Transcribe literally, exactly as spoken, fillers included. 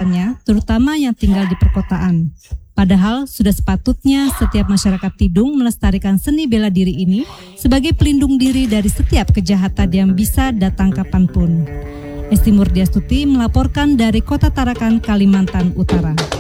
masyarakatnya, terutama yang tinggal di perkotaan. Padahal sudah sepatutnya setiap masyarakat Tidung melestarikan seni bela diri ini sebagai pelindung diri dari setiap kejahatan yang bisa datang kapanpun. Esti Murdiastuti melaporkan dari Kota Tarakan, Kalimantan Utara.